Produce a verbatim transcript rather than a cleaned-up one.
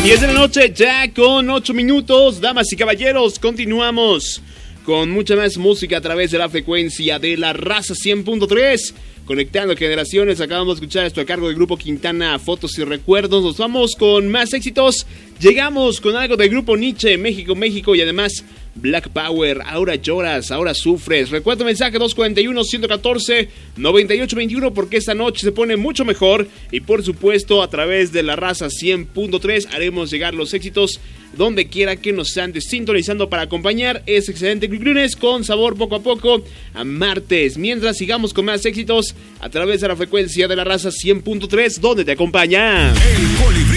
diez de la noche, ya con ocho minutos. Damas y caballeros, continuamos con mucha más música a través de la frecuencia de la raza cien punto tres. Conectando generaciones, acabamos de escuchar esto a cargo del Grupo Quintana, Fotos y Recuerdos. Nos vamos con más éxitos. Llegamos con algo del Grupo Nietzsche, México, México, y además Black Power, Ahora Lloras, Ahora Sufres. Recuerda el mensaje dos cuatro uno, uno uno cuatro, nueve ocho dos uno porque esta noche se pone mucho mejor. Y por supuesto, a través de la raza cien punto tres haremos llegar los éxitos donde quiera que nos estén sintonizando para acompañar ese excelente lunes con sabor poco a poco a martes. Mientras sigamos con más éxitos a través de la frecuencia de la raza cien punto tres, donde te acompaña el